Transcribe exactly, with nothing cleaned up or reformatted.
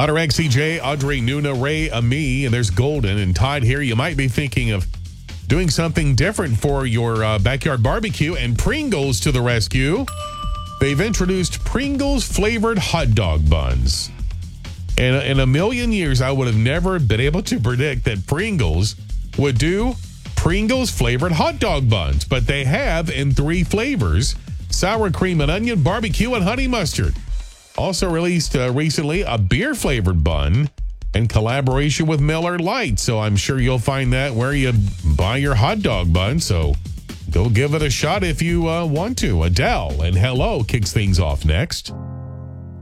Connor X C J, Audrey, Nuna, Ray, Ami, and there's Golden and Todd here. You might be thinking of doing something different for your uh, backyard barbecue, and Pringles to the rescue. They've introduced Pringles flavored hot dog buns. And in a million years, I would have never been able to predict that Pringles would do Pringles flavored hot dog buns, but they have in three flavors: sour cream and onion, barbecue, and honey mustard. Also released uh, recently a beer flavored bun in collaboration with Miller Lite. So I'm sure you'll find that where you buy your hot dog bun. So go give it a shot if you uh, want to. Adele and Hello kicks things off next.